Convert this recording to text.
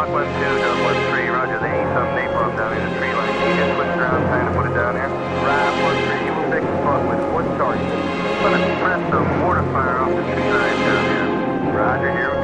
Hawk 1-2, Dove 1-3, roger. They ain't some napalm down in the tree line. Can you just switch around, kind of put it down here? Right, 1-3, you will fix the bug with one target. I'm gonna press the mortar fire off the tree line down here. Roger, here we go.